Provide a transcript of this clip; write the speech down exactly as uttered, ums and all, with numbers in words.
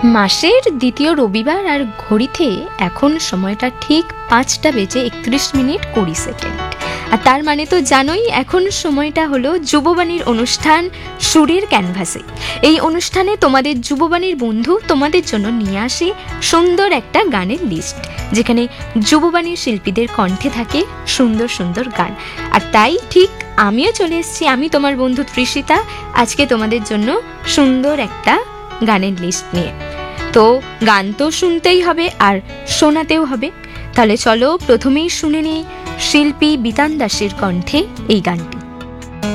মাসের দ্বিতীয় রবিবার আর ঘড়িতে এখন সময়টা ঠিক পাঁচটা বেজে একত্রিশ মিনিট কুড়ি সেকেন্ড। আর তার মানে তো জানোই, এখন সময়টা হলো যুববাণীর অনুষ্ঠান সুরের ক্যানভাসে। এই অনুষ্ঠানে তোমাদের যুববাণীর বন্ধু তোমাদের জন্য নিয়ে আসে সুন্দর একটা গানের লিস্ট, যেখানে যুববাণীর শিল্পীদের কণ্ঠে থাকে সুন্দর সুন্দর গান। আর তাই ঠিক আমিও চলে এসেছি, আমি তোমার বন্ধু তৃষিতা, আজকে তোমাদের জন্য সুন্দর একটা গানের লিস্ট নিয়ে। তো গান তো শুনতেই হবে আর শোনাতেও হবে, তাহলে চলো প্রথমেই শুনে নিই শিল্পী বিতান দাসের কণ্ঠে এই গানটি।